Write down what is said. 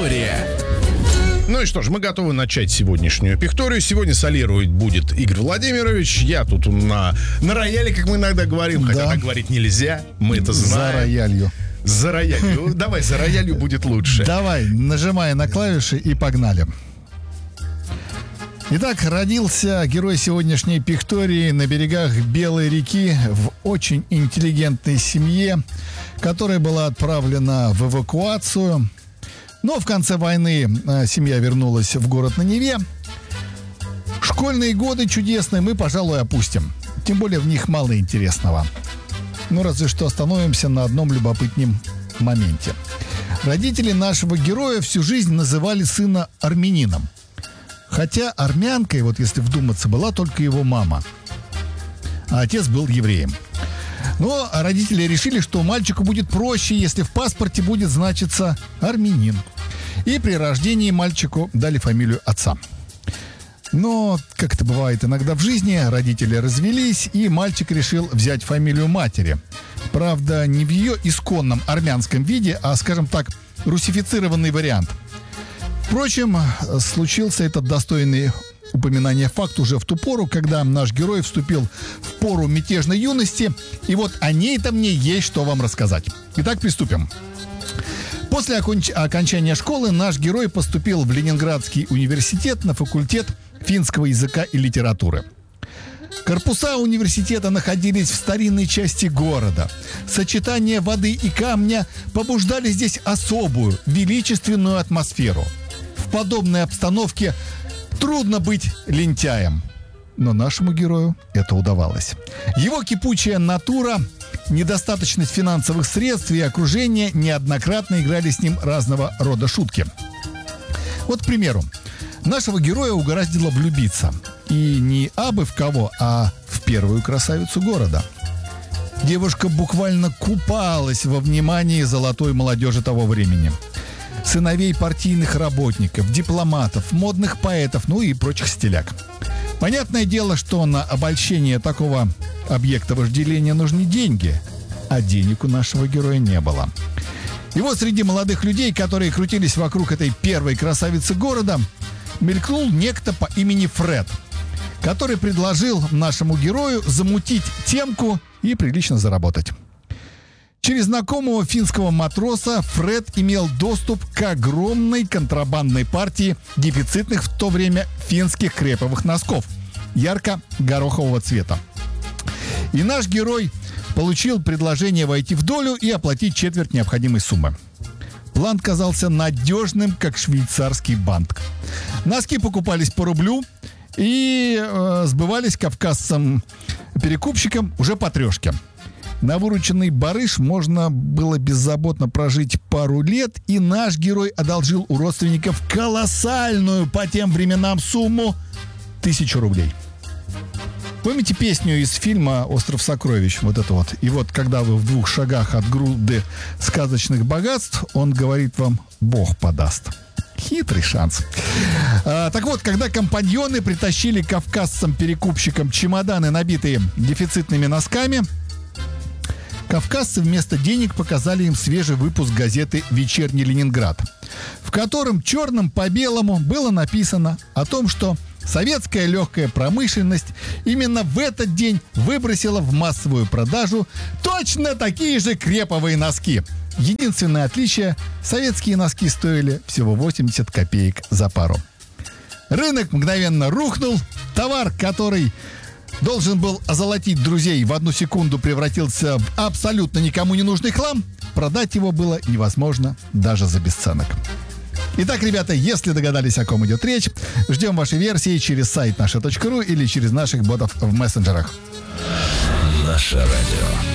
Пихтория. Ну и что ж, мы готовы начать сегодняшнюю пихторию. Сегодня солировать будет Игорь Владимирович. Я тут на рояле, как мы иногда говорим, хотя так говорить нельзя. Мы это знаем. За роялью. За роялью. Давай, за роялью будет лучше. Давай, нажимай на клавиши и погнали. Итак, родился герой сегодняшней пихтории на берегах Белой реки в очень интеллигентной семье, которая была отправлена в эвакуацию. Но в конце войны семья вернулась в город на Неве. Школьные годы чудесные мы, пожалуй, опустим. Тем более в них мало интересного. Ну, разве что остановимся на одном любопытном моменте. Родители нашего героя всю жизнь называли сына армянином. Хотя армянкой, вот если вдуматься, была только его мама. А отец был евреем. Но родители решили, что мальчику будет проще, если в паспорте будет значиться армянин. И при рождении мальчику дали фамилию отца. Но, как это бывает иногда в жизни, родители развелись, и мальчик решил взять фамилию матери. Правда, не в ее исконном армянском виде, а, скажем так, русифицированный вариант. Впрочем, случился этот достойный упоминания факт уже в ту пору, когда наш герой вступил в пору мятежной юности, и вот о ней-то мне есть что вам рассказать. Итак, приступим. После окончания школы наш герой поступил в Ленинградский университет на факультет финского языка и литературы. Корпуса университета находились в старинной части города. Сочетание воды и камня побуждали здесь особую, величественную атмосферу. В подобной обстановке трудно быть лентяем. Но нашему герою это удавалось. Его кипучая натура, недостаточность финансовых средств и окружение неоднократно играли с ним разного рода шутки. Вот, к примеру, нашего героя угораздило влюбиться. И не абы в кого, а в первую красавицу города. Девушка буквально купалась во внимании золотой молодежи того времени. Сыновей партийных работников, дипломатов, модных поэтов, ну и прочих стиляк. Понятное дело, что на обольщение такого объекта вожделения нужны деньги, а денег у нашего героя не было. И вот среди молодых людей, которые крутились вокруг этой первой красавицы города, мелькнул некто по имени Фред, который предложил нашему герою замутить темку и прилично заработать. Через знакомого финского матроса Фред имел доступ к огромной контрабандной партии дефицитных в то время финских креповых носков ярко-горохового цвета. И наш герой получил предложение войти в долю и оплатить четверть необходимой суммы. План казался надежным, как швейцарский банк. Носки покупались по рублю и сбывались кавказцам-перекупщикам уже по трешке. На вырученный барыш можно было беззаботно прожить пару лет, и наш герой одолжил у родственников колоссальную по тем временам сумму 1000 рублей. Помните песню из фильма «Остров сокровищ»? Вот это вот. И вот, когда вы в 2 шагах от груды сказочных богатств, он говорит вам: Бог подаст. Хитрый шанс. Так вот, когда компаньоны притащили кавказцам-перекупщикам чемоданы, набитые дефицитными носками, кавказцы вместо денег показали им свежий выпуск газеты «Вечерний Ленинград», в котором черным по белому было написано о том, что советская легкая промышленность именно в этот день выбросила в массовую продажу точно такие же креповые носки. Единственное отличие – советские носки стоили всего 80 копеек за пару. Рынок мгновенно рухнул, товар, который должен был озолотить друзей, в 1 секунду превратился в абсолютно никому не нужный хлам. Продать его было невозможно даже за бесценок. Итак, ребята, если догадались, о ком идет речь, ждем ваши версии через сайт naша.ру или через наших ботов в мессенджерах. Наше радио.